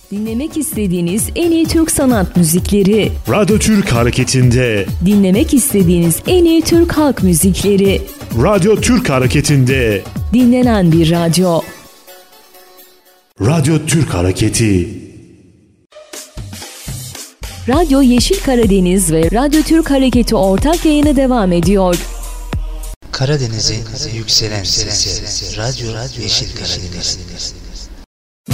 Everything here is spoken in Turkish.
Dinlemek istediğiniz en iyi Türk sanat müzikleri. Radyo Türk Hareketi'nde. Dinlemek istediğiniz en iyi Türk halk müzikleri. Radyo Türk Hareketi'nde. Dinlenen bir radyo. Radyo Türk Hareketi. Radyo Yeşil Karadeniz ve Radyo Türk Hareketi ortak yayını devam ediyor. Karadeniz'in yükselen sesi. Radyo Yeşil Karadeniz.